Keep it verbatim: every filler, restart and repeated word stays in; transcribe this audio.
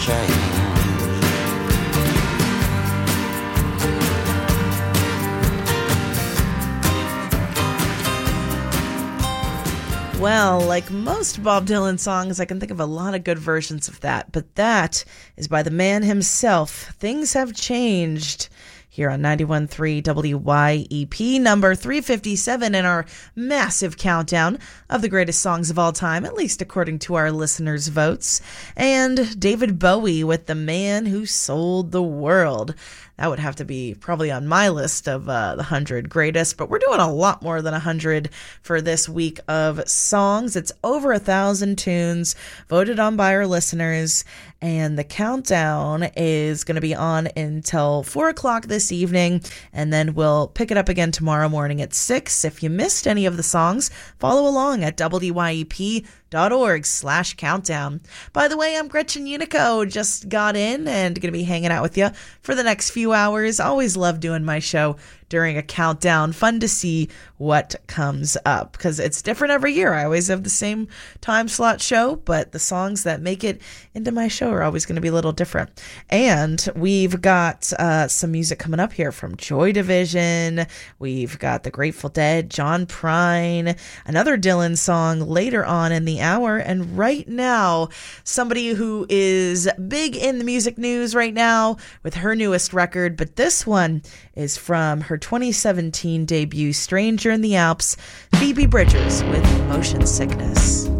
Well, like most Bob Dylan songs, I can think of a lot of good versions of that, but that is by the man himself. Things Have Changed. Here on ninety-one point three W Y E P, number three fifty-seven in our massive countdown of the greatest songs of all time, at least according to our listeners' votes. And David Bowie with The Man Who Sold the World. That would have to be probably on my list of uh, the one hundred greatest, but we're doing a lot more than one hundred for this week of songs. It's over a thousand tunes voted on by our listeners, and the countdown is going to be on until four o'clock this evening, and then we'll pick it up again tomorrow morning at six. If you missed any of the songs, follow along at W Y E P dot org slash countdown. By the way, I'm Gretchen Unico. Just got in and going to be hanging out with you for the next few hours. Always love doing my show during a countdown. Fun to see what comes up because it's different every year. I always have the same time slot show, but the songs that make it into my show are always going to be a little different. And we've got uh, some music coming up here from Joy Division. We've got the Grateful Dead, John Prine, another Dylan song later on in the hour. And right now, somebody who is big in the music news right now with her newest record, but this one is from her twenty seventeen debut, Stranger in the Alps, Phoebe Bridgers with Motion Sickness.